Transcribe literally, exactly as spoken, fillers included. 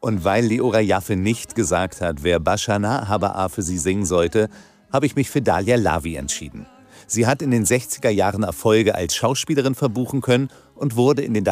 Und weil Leora Jaffe nicht gesagt hat, wer Bashana Habaa für sie singen sollte, habe ich mich für Dalia Lavi entschieden. Sie hat in den sechziger Jahren Erfolge als Schauspielerin verbuchen können und wurde in den